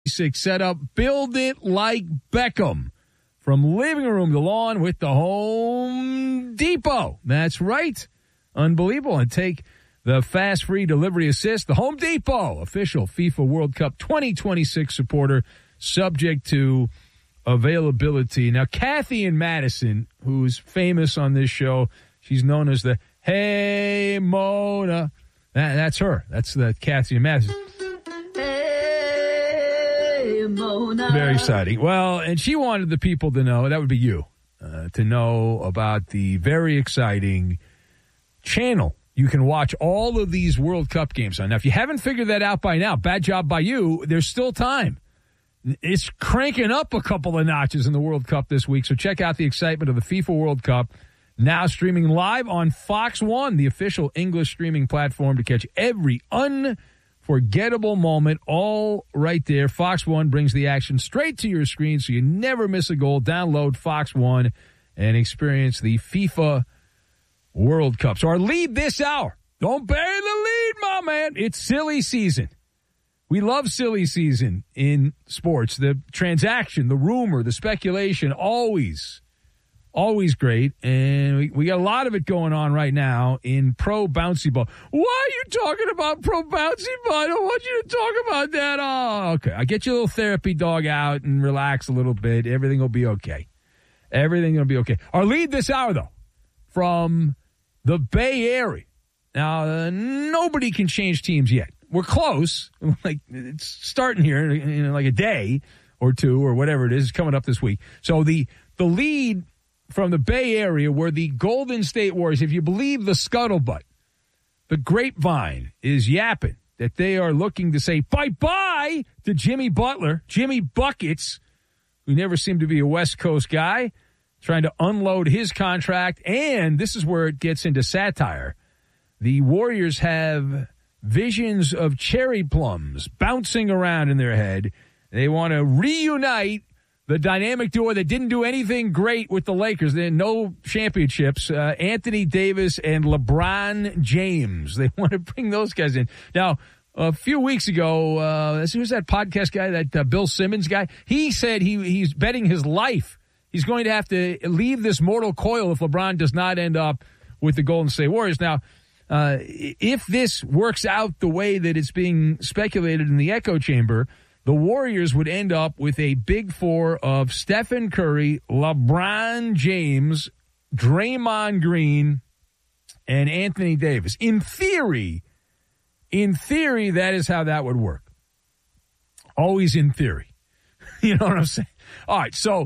setup. Build it like Beckham. From living room to lawn with the Home Depot. That's right. Unbelievable. And take the fast free delivery assist. The Home Depot, official FIFA World Cup 2026 supporter, subject to availability. Now, Kathy in Madison, who's famous on this show, she's known as the Hey Mona. That's her. That's the Kathy in Madison. Mona. Very exciting. Well, and she wanted the people to know, that would be you, to know about the very exciting channel you can watch all of these World Cup games on. Now, if you haven't figured that out by now, bad job by you, there's still time. It's cranking up a couple of notches in the World Cup this week, so check out the excitement of the FIFA World Cup, now streaming live on Fox One, the official English streaming platform, to catch every unforgettable moment, all right there. Fox One brings the action straight to your screen so you never miss a goal. Download Fox One and experience the FIFA World Cup. So our lead this hour, don't bury the lead, my man. It's silly season. We love silly season in sports. The transaction, the rumor, the speculation, always great. And we got a lot of it going on right now in pro bouncy ball. Why are you talking about pro bouncy ball? I don't want you to talk about that. Oh, okay. I get your little therapy dog out and relax a little bit. Everything will be okay. Everything will be okay. Our lead this hour, though, from the Bay Area. Now, nobody can change teams yet. We're close. Like, it's starting here in like a day or two or whatever it is coming up this week. So the lead from the Bay Area, where the Golden State Warriors, if you believe the scuttlebutt, the grapevine is yapping that they are looking to say bye-bye to Jimmy Butler, Jimmy Buckets, who never seemed to be a West Coast guy, trying to unload his contract. And this is where it gets into satire. The Warriors have visions of cherry plums bouncing around in their head. They want to reunite the dynamic duo that didn't do anything great with the Lakers. They had no championships. Anthony Davis and LeBron James. They want to bring those guys in. Now, a few weeks ago, who's that podcast guy, that Bill Simmons guy? He said he's betting his life he's going to have to leave this mortal coil if LeBron does not end up with the Golden State Warriors. Now, if this works out the way that it's being speculated in the echo chamber, the Warriors would end up with a big four of Stephen Curry, LeBron James, Draymond Green, and Anthony Davis. In theory, that is how that would work. Always in theory. You know what I'm saying? All right, so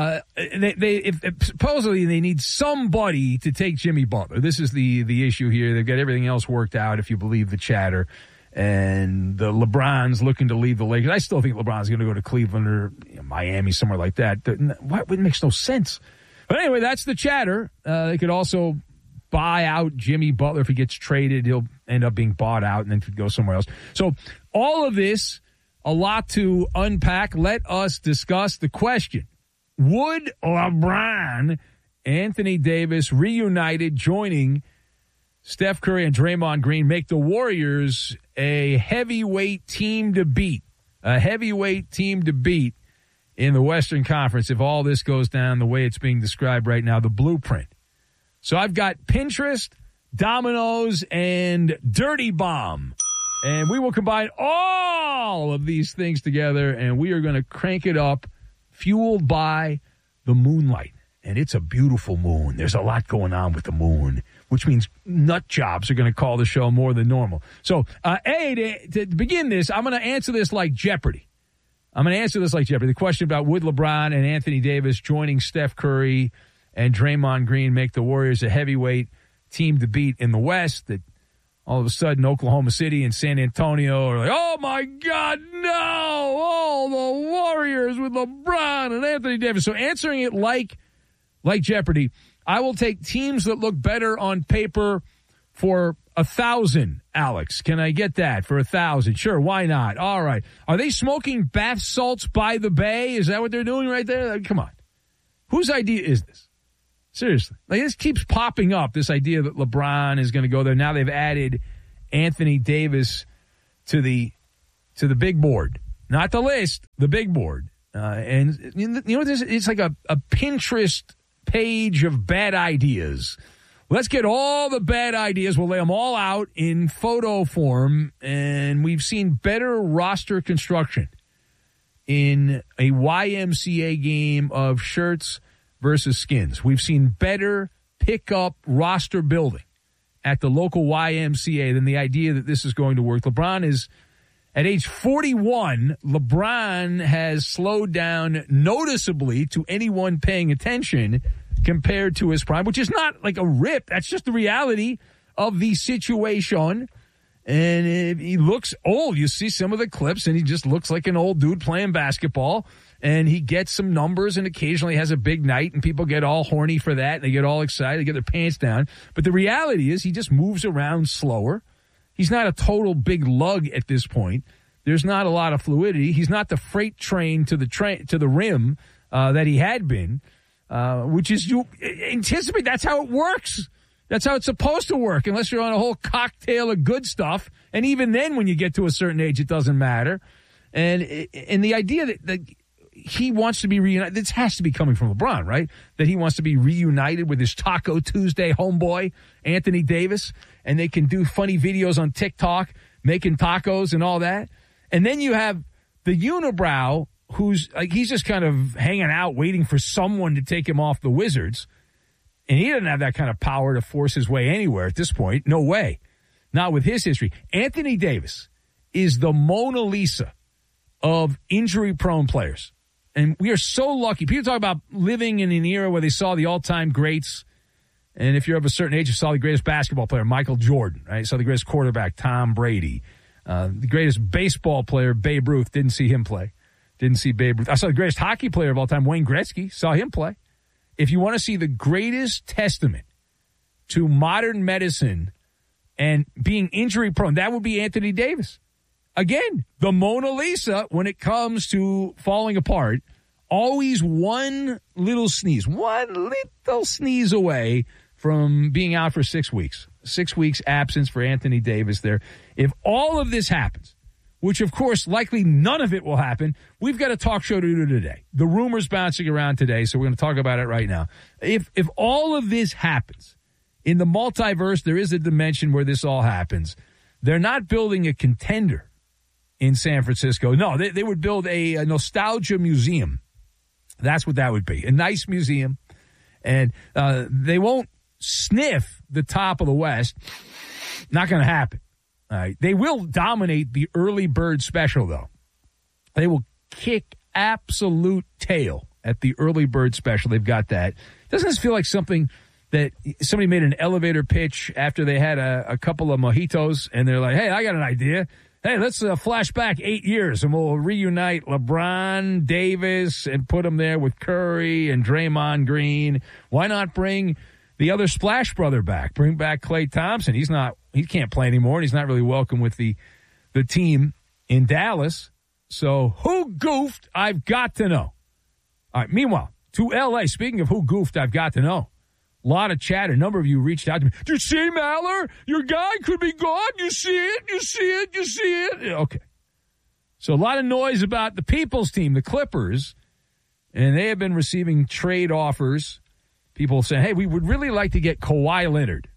supposedly they need somebody to take Jimmy Butler. This is the issue here. They've got everything else worked out, if you believe the chatter. And the LeBron's looking to leave the Lakers. I still think LeBron's going to go to Cleveland or Miami, somewhere like that. It makes no sense. But anyway, that's the chatter. They could also buy out Jimmy Butler. If he gets traded, he'll end up being bought out and then could go somewhere else. So all of this, a lot to unpack. Let us discuss the question. Would LeBron, Anthony Davis, reunited, joining Steph Curry and Draymond Green, make the Warriors a heavyweight team to beat? A heavyweight team to beat in the Western Conference if all this goes down the way it's being described right now, the blueprint. So I've got Pinterest, dominoes, and Dirty Bomb. And we will combine all of these things together, and we are going to crank it up, fueled by the moonlight. And it's a beautiful moon. There's a lot going on with the moon, which means nut jobs are going to call the show more than normal. So, to begin this, I'm going to answer this like Jeopardy. The question about would LeBron and Anthony Davis joining Steph Curry and Draymond Green make the Warriors a heavyweight team to beat in the West, that all of a sudden Oklahoma City and San Antonio are like, oh, my God, no, all the Warriors with LeBron and Anthony Davis. So answering it like Jeopardy, I will take teams that look better on paper for 1,000, Alex. Can I get that for 1,000? Sure, why not? All right. Are they smoking bath salts by the bay? Is that what they're doing right there? Come on. Whose idea is this? Seriously. Like, this keeps popping up, this idea that LeBron is going to go there. Now they've added Anthony Davis to the big board. not the list, the big board. And you know, it's like a Pinterest page of bad ideas. Let's get all the bad ideas. We'll lay them all out in photo form. And we've seen better roster construction in a YMCA game of shirts versus skins. We've seen better pickup roster building at the local YMCA than the idea that this is going to work. LeBron is, at age 41, LeBron has slowed down noticeably to anyone paying attention compared to his prime, which is not like a rip. That's just the reality of the situation. And he looks old. You see some of the clips, and he just looks like an old dude playing basketball. And he gets some numbers and occasionally has a big night, and people get all horny for that. And they get all excited. They get their pants down. But the reality is he just moves around slower. He's not a total big lug at this point. There's not a lot of fluidity. He's not the freight train to the rim that he had been, which is, you anticipate that's how it works. That's how it's supposed to work, unless you're on a whole cocktail of good stuff. And even then, when you get to a certain age, it doesn't matter. And the idea that he wants to be reunited, this has to be coming from LeBron, right? That he wants to be reunited with his Taco Tuesday homeboy, Anthony Davis, and they can do funny videos on TikTok, making tacos and all that. And then you have the unibrow, who's like, he's just kind of hanging out, waiting for someone to take him off the Wizards. And he doesn't have that kind of power to force his way anywhere at this point. No way. Not with his history. Anthony Davis is the Mona Lisa of injury-prone players. And we are so lucky. People talk about living in an era where they saw the all-time greats. And if you're of a certain age, you saw the greatest basketball player, Michael Jordan, right? You saw the greatest quarterback, Tom Brady. The greatest baseball player, Babe Ruth. Didn't see him play. Didn't see Babe Ruth. I saw the greatest hockey player of all time, Wayne Gretzky. Saw him play. If you want to see the greatest testament to modern medicine and being injury-prone, that would be Anthony Davis. Again, the Mona Lisa when it comes to falling apart. Always one little sneeze away from being out for 6 weeks. 6 weeks absence for Anthony Davis there. If all of this happens, which, of course, likely none of it will happen, we've got a talk show to do today. The rumors bouncing around today, so we're going to talk about it right now. If all of this happens, in the multiverse, there is a dimension where this all happens. They're not building a contender in San Francisco. No, they would build a nostalgia museum. That's what that would be, a nice museum. And they won't sniff the top of the West. Not going to happen. All right. They will dominate the early bird special, though. They will kick absolute tail at the early bird special. They've got that. Doesn't this feel like something that somebody made an elevator pitch after they had a couple of mojitos, and they're like, hey, I got an idea. Hey, let's flash back 8 years, and we'll reunite LeBron, Davis, and put them there with Curry and Draymond Green. Why not bring the other Splash brother back? Bring back Klay Thompson. He can't play anymore, and he's not really welcome with the team in Dallas. So who goofed? I've got to know. All right, meanwhile, to L.A., speaking of who goofed, I've got to know. A lot of chatter. A number of you reached out to me. Do you see, Maller? Your guy could be gone. You see it? You see it? You see it? Okay. So a lot of noise about the people's team, the Clippers, and they have been receiving trade offers. People saying, hey, we would really like to get Kawhi Leonard,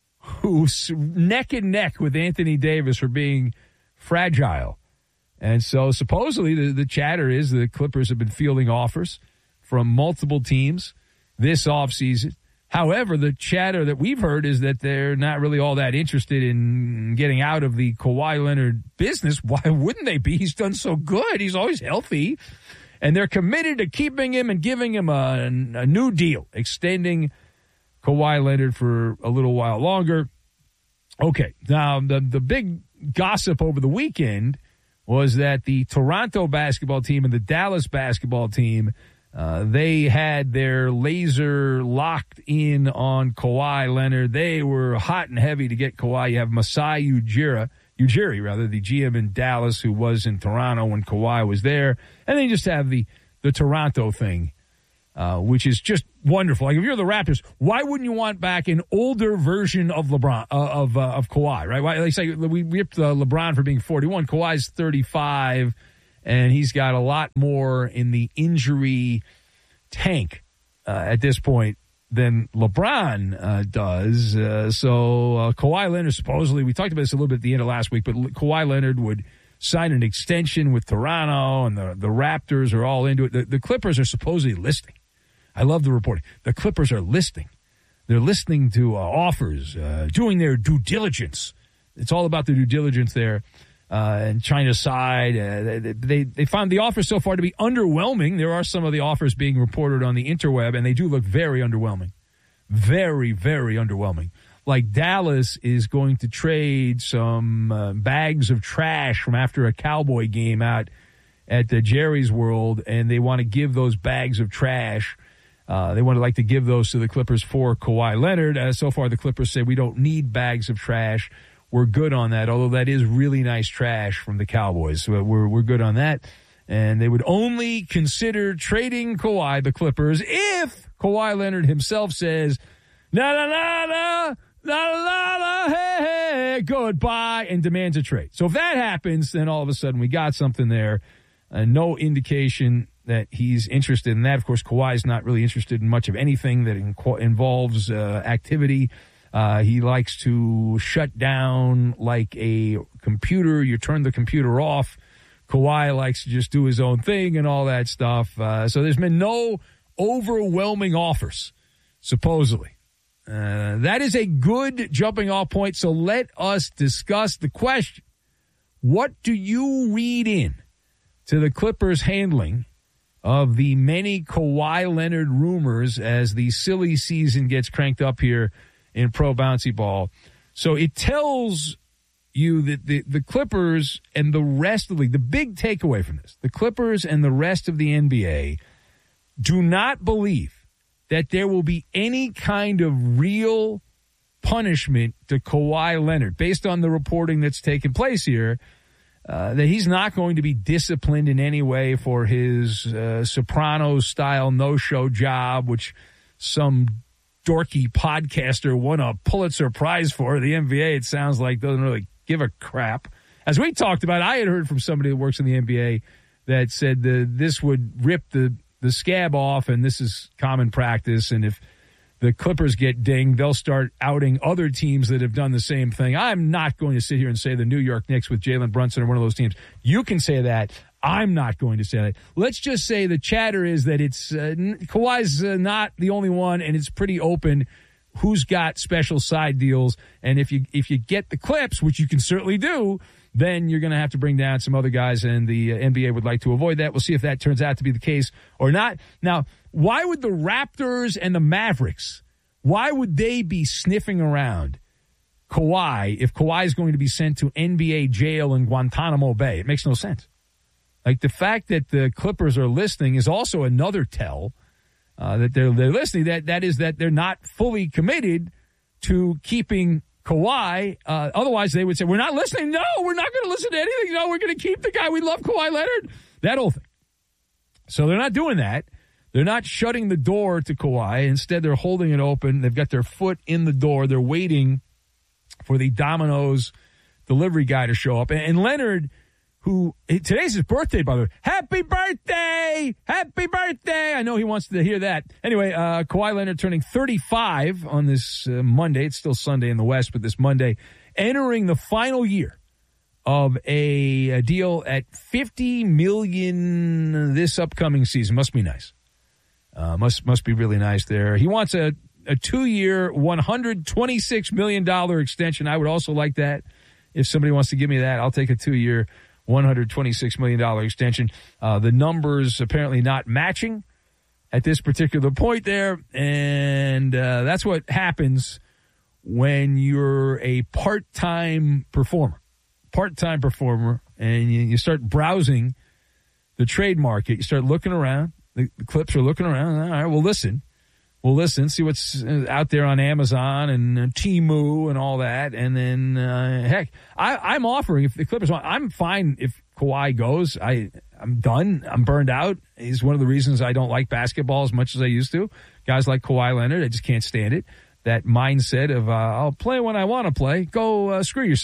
who's neck and neck with Anthony Davis for being fragile. And so supposedly the chatter is the Clippers have been fielding offers from multiple teams this offseason. However, the chatter that we've heard is that they're not really all that interested in getting out of the Kawhi Leonard business. Why wouldn't they be? He's done so good. He's always healthy. And they're committed to keeping him and giving him a new deal, extending Kawhi Leonard for a little while longer. Okay, now the big gossip over the weekend was that the Toronto basketball team and the Dallas basketball team, they had their laser locked in on Kawhi Leonard. They were hot and heavy to get Kawhi. You have Masai Ujiri, the GM in Dallas, who was in Toronto when Kawhi was there. And then you just have the Toronto thing, which is just wonderful. Like if you're the Raptors, why wouldn't you want back an older version of LeBron, of Kawhi, right? Why, they say we ripped LeBron for being 41. Kawhi's 35. and he's got a lot more in the injury tank at this point than LeBron does. So Kawhi Leonard, supposedly, we talked about this a little bit at the end of last week, but Kawhi Leonard would sign an extension with Toronto, and the Raptors are all into it. The Clippers are supposedly listening. I love the reporting. The Clippers are listening. They're listening to offers, doing their due diligence. It's all about the due diligence there and trying to decide. They found the offers so far to be underwhelming. There are some of the offers being reported on the interweb, and they do look very underwhelming. Very, very underwhelming. Like Dallas is going to trade some bags of trash from after a Cowboy game out at the Jerry's World, and they want to give those bags of trash. They would like to give those to the Clippers for Kawhi Leonard. So far, the Clippers say we don't need bags of trash. We're good on that, although that is really nice trash from the Cowboys. So we're good on that. And they would only consider trading Kawhi, the Clippers, if Kawhi Leonard himself says, na-na-na-na, na-na-na-na, hey, goodbye, and demands a trade. So if that happens, then all of a sudden we got something there. No indication that he's interested in that. Of course, Kawhi's not really interested in much of anything that involves activity. He likes to shut down like a computer. You turn the computer off. Kawhi likes to just do his own thing and all that stuff. So there's been no overwhelming offers, supposedly. That is a good jumping off point. So let us discuss the question. What do you read in to the Clippers' handling of the many Kawhi Leonard rumors as the silly season gets cranked up here in pro bouncy ball? So it tells you that the Clippers and the rest of the league, the big takeaway from this, the Clippers and the rest of the NBA do not believe that there will be any kind of real punishment to Kawhi Leonard based on the reporting that's taken place here. That he's not going to be disciplined in any way for his Sopranos-style no-show job, which some dorky podcaster won a Pulitzer Prize for. The NBA, it sounds like, doesn't really give a crap. As we talked about, I had heard from somebody that works in the NBA that said this would rip the scab off, and this is common practice, and if the Clippers get dinged, they'll start outing other teams that have done the same thing. I'm not going to sit here and say the New York Knicks with Jalen Brunson are one of those teams. You can say that. I'm not going to say that. Let's just say the chatter is that it's Kawhi's not the only one, and it's pretty open who's got special side deals. And if you get the Clips, which you can certainly do, then you're going to have to bring down some other guys, and the NBA would like to avoid that. We'll see if that turns out to be the case or not. Now, why would the Raptors and the Mavericks, why would they be sniffing around Kawhi if Kawhi is going to be sent to NBA jail in Guantanamo Bay? It makes no sense. Like, the fact that the Clippers are listening is also another tell that they're listening. That is that they're not fully committed to keeping Kawhi. Otherwise, they would say, we're not listening. No, we're not going to listen to anything. No, we're going to keep the guy. We love Kawhi Leonard. That whole thing. So they're not doing that. They're not shutting the door to Kawhi. Instead, they're holding it open. They've got their foot in the door. They're waiting for the Domino's delivery guy to show up. And Leonard, who today's his birthday, by the way. Happy birthday! Happy birthday! I know he wants to hear that. Anyway, Kawhi Leonard turning 35 on this Monday. It's still Sunday in the West, but this Monday, entering the final year of a deal at $50 million this upcoming season. Must be nice. Must be really nice there. He wants a 2-year, $126 million extension. I would also like that. If somebody wants to give me that, I'll take a 2-year, $126 million extension. The numbers apparently not matching at this particular point there, and that's what happens when you're a part-time performer, and you start browsing the trade market. You start looking around. The Clips are looking around. All right, we'll listen, see what's out there on Amazon and Temu and all that. And then, heck, I'm offering, if the Clippers want, I'm fine if Kawhi goes. I'm done. I'm burned out. He's one of the reasons I don't like basketball as much as I used to. Guys like Kawhi Leonard, I just can't stand it. That mindset of, I'll play when I want to play. Go screw yourself.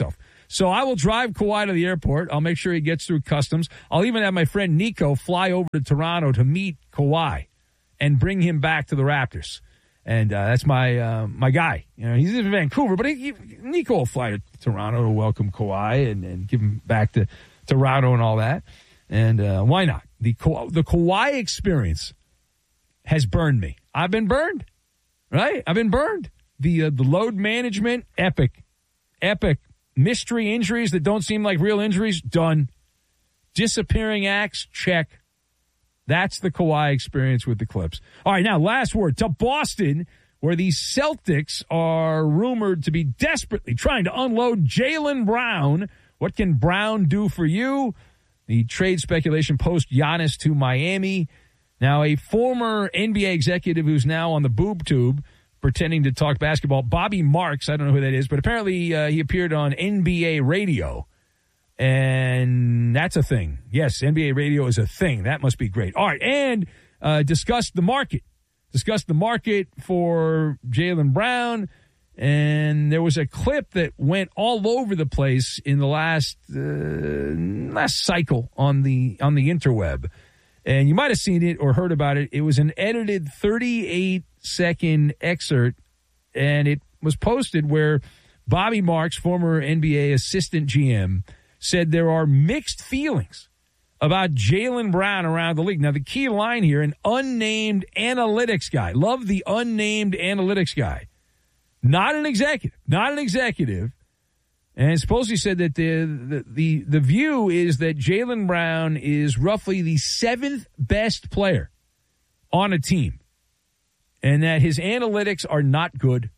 So I will drive Kawhi to the airport. I'll make sure he gets through customs. I'll even have my friend Nico fly over to Toronto to meet Kawhi and bring him back to the Raptors. And that's my guy. He's in Vancouver, but Nico will fly to Toronto to welcome Kawhi and give him back to Toronto and all that. And why not? The Kawhi experience has burned me. I've been burned, right? I've been burned. The load management, epic. Mystery injuries that don't seem like real injuries, done. Disappearing acts, check. That's the Kawhi experience with the Clips. All right, now last word to Boston, where the Celtics are rumored to be desperately trying to unload Jaylen Brown. What can Brown do for you? The trade speculation post Giannis to Miami. Now, a former NBA executive who's now on the boob tube pretending to talk basketball, Bobby Marks, I don't know who that is, but apparently he appeared on NBA radio. And that's a thing. Yes, NBA radio is a thing. That must be great. All right, and discuss the market. Discuss the market for Jaylen Brown. And there was a clip that went all over the place in the last cycle on the interweb. And you might have seen it or heard about it. It was an edited 38-second excerpt, and it was posted where Bobby Marks, former NBA assistant GM, said there are mixed feelings about Jaylen Brown around the league. Now, the key line here, an unnamed analytics guy. Love the unnamed analytics guy. Not an executive. And supposedly said that the view is that Jaylen Brown is roughly the 7th best player on a team. And that his analytics are not good.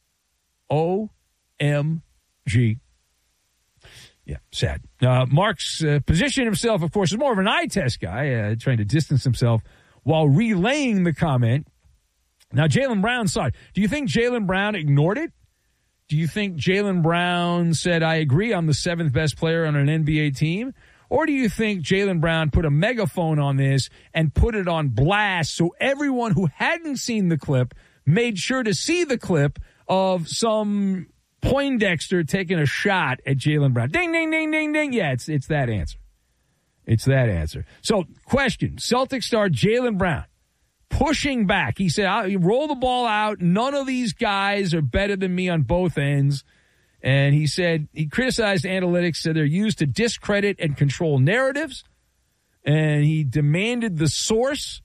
OMG. Yeah, sad. Mark's positioned himself, of course, as more of an eye test guy, trying to distance himself while relaying the comment. Now, Jaylen Brown saw it. Do you think Jaylen Brown ignored it? Do you think Jaylen Brown said, I agree, I'm the 7th best player on an NBA team? Or do you think Jaylen Brown put a megaphone on this and put it on blast so everyone who hadn't seen the clip made sure to see the clip of some Poindexter taking a shot at Jaylen Brown? Ding, ding, ding, ding, ding. Yeah, it's that answer. It's that answer. So, question, Celtics star Jaylen Brown pushing back. He said, I'll roll the ball out. None of these guys are better than me on both ends. And he said he criticized analytics, said they're used to discredit and control narratives. And he demanded the source.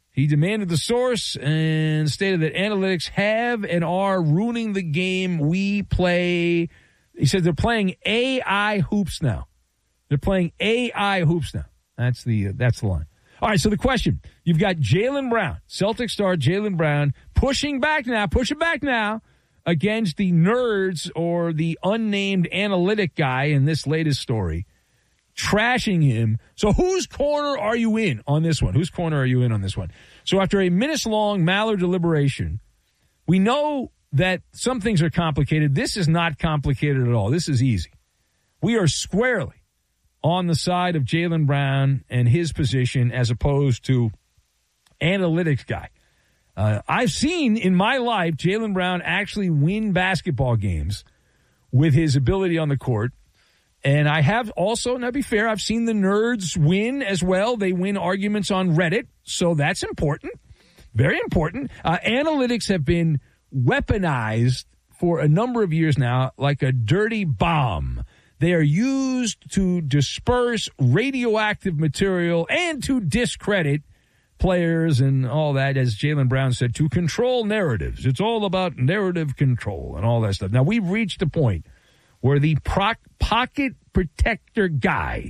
And stated that analytics have and are ruining the game we play. He said they're playing AI hoops now. That's the line. All right, so the question, you've got Jaylen Brown, Celtic star Jaylen Brown, pushing back now against the nerds or the unnamed analytic guy in this latest story, trashing him. So whose corner are you in on this one? So after a minutes-long Mallard deliberation, we know that some things are complicated. This is not complicated at all. This is easy. We are squarely on the side of Jaylen Brown and his position as opposed to analytics guy. I've seen in my life Jaylen Brown actually win basketball games with his ability on the court. And I have also, now to be fair, I've seen the nerds win as well. They win arguments on Reddit, so that's important. Very important. Analytics have been weaponized for a number of years now like a dirty bomb. They are used to disperse radioactive material and to discredit players and all that, as Jaylen Brown said, to control narratives. It's all about narrative control and all that stuff. Now, we've reached a point where the pocket protector guy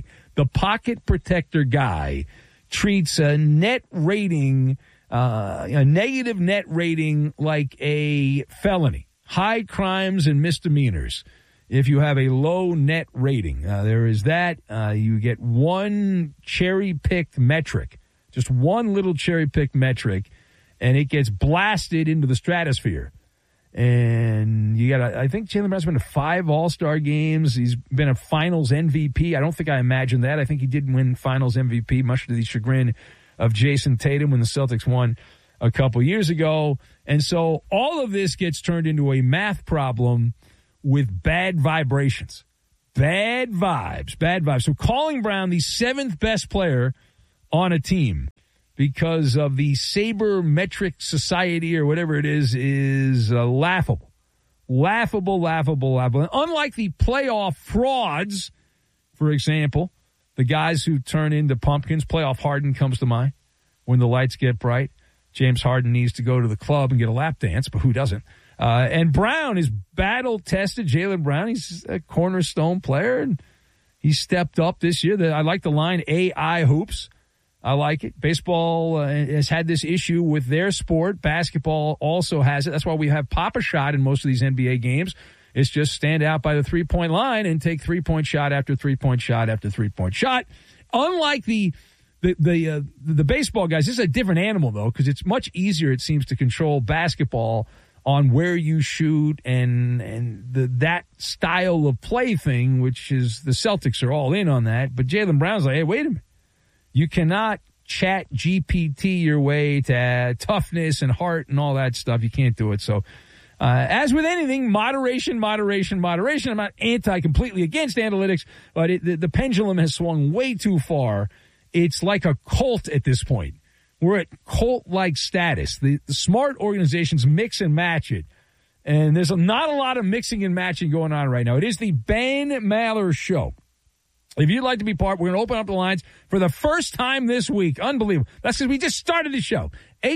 treats a net rating, a negative net rating like a felony. High crimes and misdemeanors. If you have a low net rating, there is that. You get one cherry-picked metric, just one little cherry-picked metric, and it gets blasted into the stratosphere. And you got, I think Jaylen Brown's been to 5 All-Star games. He's been a Finals MVP. I don't think I imagined that. I think he did win Finals MVP, much to the chagrin of Jason Tatum when the Celtics won a couple years ago. And so all of this gets turned into a math problem with bad vibrations. bad vibes, bad vibes. So calling Brown the 7th best player on a team because of the Sabermetric Society or whatever it is laughable. Laughable. And unlike the playoff frauds, for example, the guys who turn into pumpkins, playoff Harden comes to mind when the lights get bright. James Harden needs to go to the club and get a lap dance, but who doesn't? And Brown is battle-tested. Jaylen Brown, he's a cornerstone player, and he stepped up this year. I like the line AI hoops. I like it. Baseball has had this issue with their sport. Basketball also has it. That's why we have Pop-A-Shot in most of these NBA games. It's just stand out by the three-point line and take three-point shot after three-point shot after three-point shot. Unlike the baseball guys, this is a different animal, though, because it's much easier, it seems, to control basketball on where you shoot and that style of play thing, which is the Celtics are all in on that. But Jaylen Brown's like, hey, wait a minute. You cannot chat GPT your way to toughness and heart and all that stuff. You can't do it. So as with anything, moderation. I'm not completely against analytics, but the pendulum has swung way too far. It's like a cult at this point. We're at cult-like status. The smart organizations mix and match it. And there's not a lot of mixing and matching going on right now. It is the Ben Maller Show. If you'd like to be part, we're going to open up the lines for the first time this week. Unbelievable. That's because we just started the show.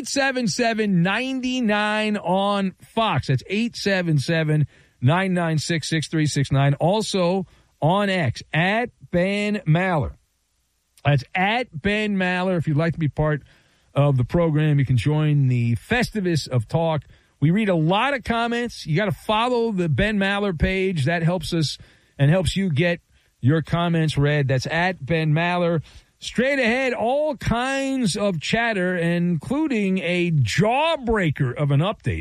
877-99 on Fox. That's 877-996-6369. Also on X, at Ben Maller. That's at Ben Maller. If you'd like to be part of the program, you can join the Festivus of Talk. We read a lot of comments. You got to follow the Ben Maller page. That helps us and helps you get your comments read. That's at Ben Maller. Straight ahead, all kinds of chatter, including a jawbreaker of an update.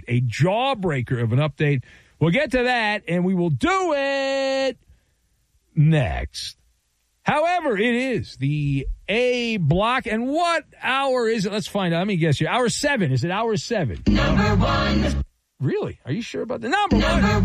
We'll get to that, and we will do it next. However, it is the A block. And what hour is it? Let's find out. Let me guess here. Hour 7. Is it hour 7? Number 1. Really? Are you sure about that? Number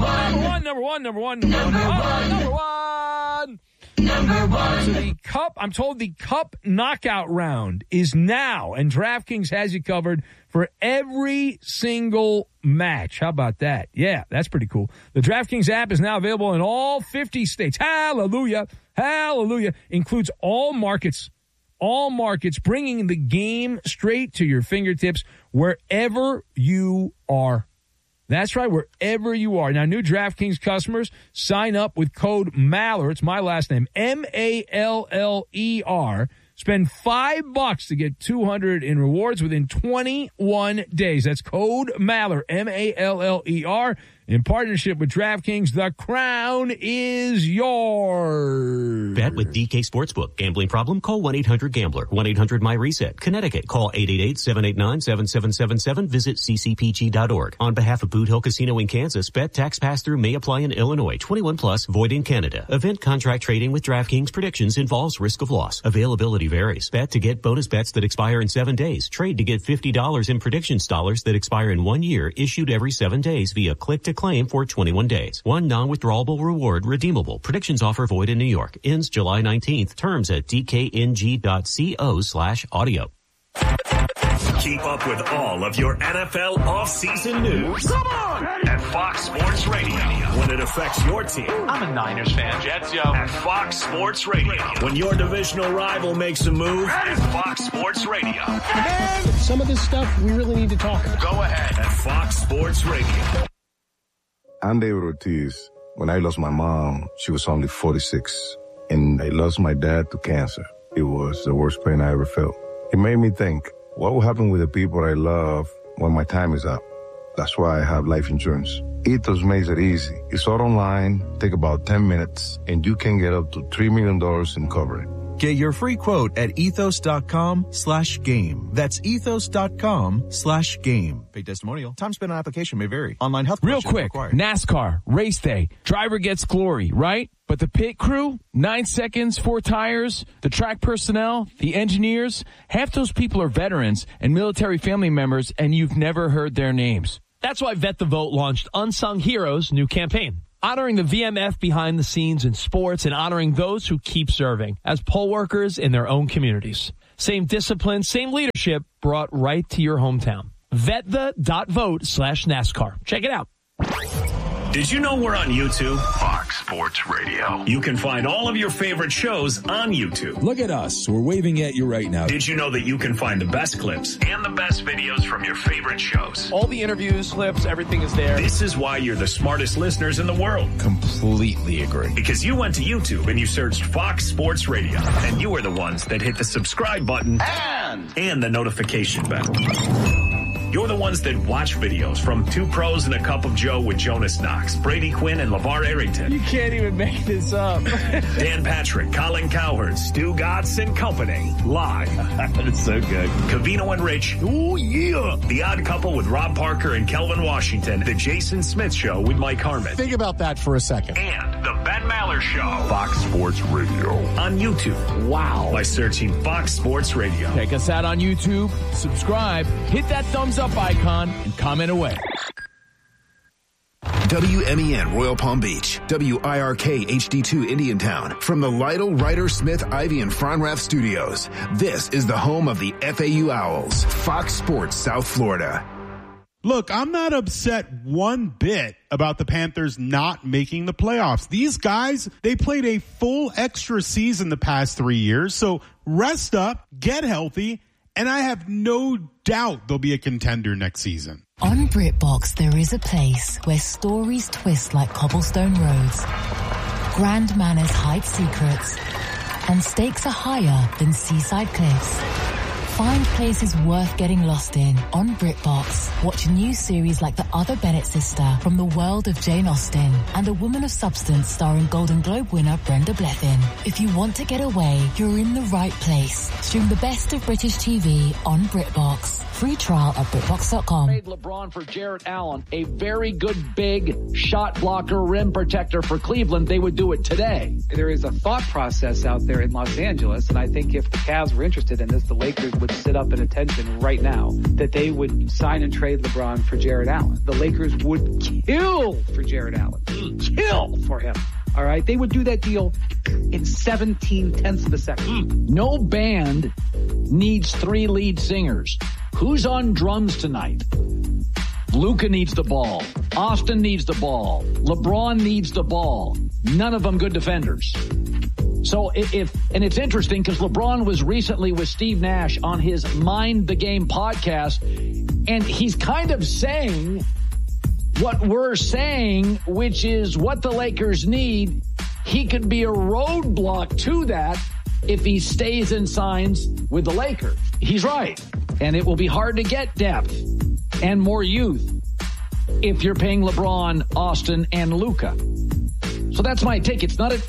one. So the Cup, I'm told the Cup knockout round is now, and DraftKings has you covered for every single match. How about that? Yeah, that's pretty cool. The DraftKings app is now available in all 50 states. Hallelujah. Includes all markets, bringing the game straight to your fingertips wherever you are. That's right, wherever you are. Now, new DraftKings customers, sign up with code Maller. It's my last name, M-A-L-L-E-R. Spend $5 to get $200 in rewards within 21 days. That's code Maller, M-A-L-L-E-R. In partnership with DraftKings, the crown is yours. Bet with DK Sportsbook. Gambling problem? Call 1-800-GAMBLER. 1-800-MY-RESET. Connecticut. Call 888-789-7777. Visit ccpg.org. On behalf of Boot Hill Casino in Kansas, bet tax pass-through may apply in Illinois. 21 plus, void in Canada. Event contract trading with DraftKings predictions involves risk of loss. Availability varies. Bet to get bonus bets that expire in 7 days. Trade to get $50 in predictions dollars that expire in 1 year, issued every 7 days via click-to-claim for 21 days. One non-withdrawable reward redeemable. Predictions offer void in New York. Ends July 19th. Terms at dkng.co/audio. Keep up with all of your NFL offseason news. Come on! At Fox Sports Radio. When it affects your team. I'm a Niners fan. Jets, yo. At Fox Sports Radio. When your divisional rival makes a move. At Fox Sports Radio. Man, some of this stuff we really need to talk about. Go ahead. At Fox Sports Radio. I'm David Ortiz. When I lost my mom, she was only 46. And I lost my dad to cancer. It was the worst pain I ever felt. It made me think, what will happen with the people I love when my time is up? That's why I have life insurance. Ethos makes it easy. It's all online, take about 10 minutes, and you can get up to $3 million in coverage. Get your free quote at ethos.com/game. That's ethos.com/game. Paid testimonial. Time spent on application may vary. Online health real questions quick required. NASCAR race day. Driver gets glory, right? But the pit crew, 9 seconds, 4 tires, the track personnel, the engineers, half those people are veterans and military family members, and you've never heard their names. That's why Vet the Vote launched Unsung Heroes' new campaign. honoring the VMF behind the scenes in sports and honoring those who keep serving as poll workers in their own communities. Same discipline, same leadership brought right to your hometown. Vetva.vote/NASCAR. Check it out. Did you know we're on YouTube? Fox Sports Radio. You can find all of your favorite shows on YouTube. Look at us. We're waving at you right now. Did you know that you can find the best clips and the best videos from your favorite shows? All the interviews, clips, everything is there. This is why you're the smartest listeners in the world. Completely agree. Because you went to YouTube and you searched Fox Sports Radio. And you were the ones that hit the subscribe button and the notification bell. You're the ones that watch videos from Two Pros and a Cup of Joe with Jonas Knox, Brady Quinn, and LeVar Arrington. You can't even make this up. Dan Patrick, Colin Cowherd, Stu Gatz and Company. Live. That's so good. Covino and Rich. Oh, yeah. The Odd Couple with Rob Parker and Kelvin Washington. The Jason Smith Show with Mike Harmon. Think about that for a second. And the Ben Maller Show. Fox Sports Radio. On YouTube. Wow. By searching Fox Sports Radio. Check us out on YouTube. Subscribe. Hit that thumbs up icon and comment away. WMEN Royal Palm Beach, WIRK HD2 Indiantown. From the Lytle, Ryder, Smith, Ivy, and Fronrath Studios, this is the home of the FAU Owls, Fox Sports South Florida. Look, I'm not upset one bit about the Panthers not making the playoffs. These guys, they played a full extra season the past 3 years, so rest up, get healthy, and I have no doubt they'll be a contender next season. On BritBox, there is a place where stories twist like cobblestone roads, grand manners hide secrets, and stakes are higher than seaside cliffs. Find places worth getting lost in on BritBox. Watch new series like The Other Bennett Sister from the world of Jane Austen and A Woman of Substance starring Golden Globe winner Brenda Blethyn. If you want to get away, you're in the right place. Stream the best of British TV on BritBox. Free trial at BritBox.com. Trade LeBron for Jarrett Allen, a very good big shot blocker, rim protector for Cleveland. They would do it today. There is a thought process out there in Los Angeles, and I think if the Cavs were interested in this, the Lakers would sit up in attention right now that they would sign and trade LeBron for Jarrett Allen. The Lakers would kill for Jarrett Allen. Kill for him. All right. They would do that deal in 17/10 of a second. No band needs 3 lead singers. Who's on drums tonight? Luka needs the ball. Austin needs the ball. LeBron needs the ball. None of them good defenders. So and it's interesting because LeBron was recently with Steve Nash on his Mind the Game podcast, and he's kind of saying what we're saying, which is what the Lakers need. He could be a roadblock to that if he stays and signs with the Lakers. He's right. And it will be hard to get depth and more youth if you're paying LeBron, Austin, and Luka. So that's my take. It's not an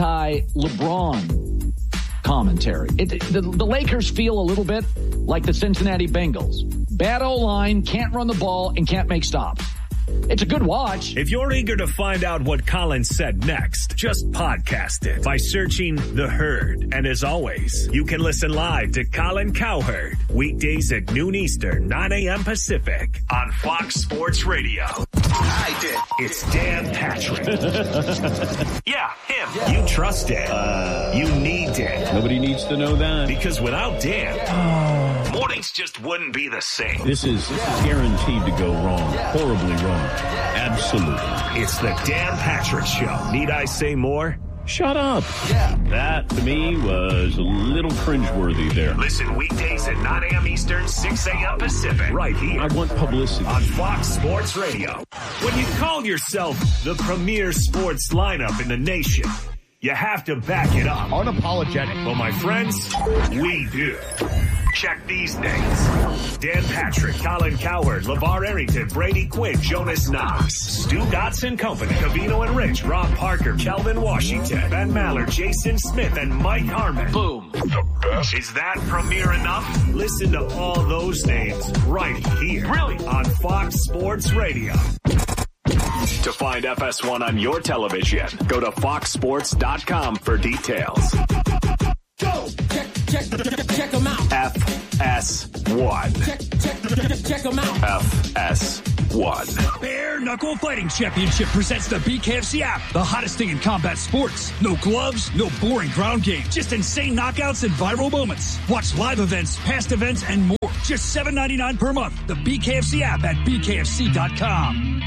anti-LeBron commentary. The Lakers feel a little bit like the Cincinnati Bengals. Bad O-line, can't run the ball, and can't make stops. It's a good watch. If you're eager to find out what Colin said next, just podcast it by searching The Herd. And as always, you can listen live to Colin Cowherd weekdays at noon Eastern, 9 a.m. Pacific on Fox Sports Radio. I did. It's Dan Patrick. Yeah, him. Yeah. You trust Dan. You need Dan. Nobody needs to know that. Because without Dan, mornings just wouldn't be the same. This is guaranteed to go wrong. Horribly wrong. Absolutely. It's the Dan Patrick Show. Need I say more? Shut up. Yeah. That, to me, was a little cringeworthy there. Listen weekdays at 9 a.m. Eastern, 6 a.m. Pacific. Right here. I want publicity. On Fox Sports Radio. When you call yourself the premier sports lineup in the nation, you have to back it up. Unapologetic. Well, my friends, we do. Check these names. Dan Patrick, Colin Cowherd, LeVar Arrington, Brady Quinn, Jonas Knox, Stu Gatz and Company, Covino and Rich, Rob Parker, Kelvin Washington, Ben Maller, Jason Smith, and Mike Harmon. Boom. The best. Is that premiere enough? Listen to all those names right here. Really? On Fox Sports Radio. To find FS1 on your television, go to foxsports.com for details. Go! Check them out. FS1. Check them out. FS1. one. Bare Knuckle Fighting Championship presents the BKFC app, the hottest thing in combat sports. No gloves, no boring ground game, just insane knockouts and viral moments. Watch live events, past events, and more. Just $7.99 per month. The BKFC app at BKFC.com.